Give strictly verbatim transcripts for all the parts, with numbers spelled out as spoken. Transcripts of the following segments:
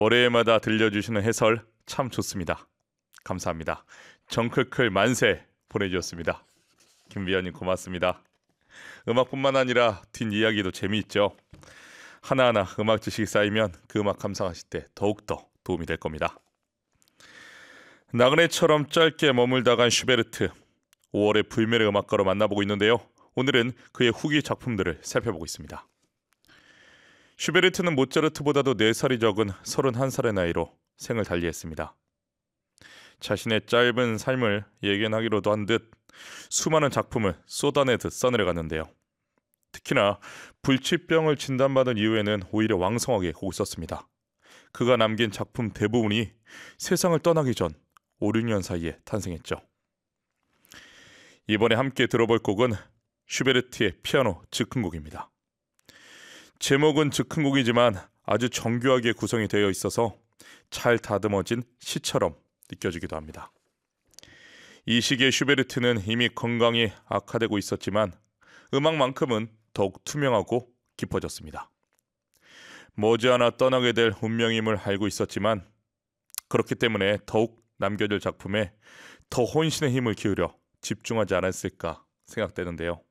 월요일마다 들려주시는 해설 참 좋습니다. 감사합니다. 정클클 만세 보내주셨습니다. 김비현님 고맙습니다. 음악뿐만 아니라 뒷이야기도 재미있죠. 하나하나 음악 지식이 쌓이면 그 음악 감상하실 때 더욱더 도움이 될 겁니다. 나그네처럼 짧게 머물다간 슈베르트, 오월의 불멸의 음악가로 만나보고 있는데요. 오늘은 그의 후기 작품들을 살펴보고 있습니다. 슈베르트는 모차르트보다도 네 살이 적은 서른한 살의 나이로 생을 달리했습니다. 자신의 짧은 삶을 예견하기로도 한 듯 수많은 작품을 쏟아내듯 써내려갔는데요. 특히나 불치병을 진단받은 이후에는 오히려 왕성하게 곡을 썼습니다. 그가 남긴 작품 대부분이 세상을 떠나기 전 오, 육 년 사이에 탄생했죠. 이번에 함께 들어볼 곡은 슈베르트의 피아노 즉흥곡입니다. 제목은 즉흥곡이지만 아주 정교하게 구성이 되어 있어서 잘 다듬어진 시처럼 느껴지기도 합니다. 이 시기의 슈베르트는 이미 건강이 악화되고 있었지만 음악만큼은 더욱 투명하고 깊어졌습니다. 머지않아 떠나게 될 운명임을 알고 있었지만 그렇기 때문에 더욱 남겨질 작품에 더 혼신의 힘을 기울여 집중하지 않았을까 생각되는데요.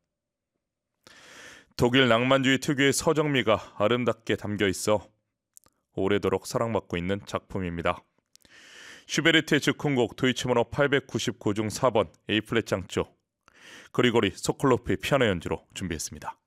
독일 낭만주의 특유의 서정미가 아름답게 담겨 있어 오래도록 사랑받고 있는 작품입니다. 슈베르트의 즉흥곡 도이치모노 팔백구십구 중 사 번 A 플랫 장조 그리고리 소콜로프의 피아노 연주로 준비했습니다.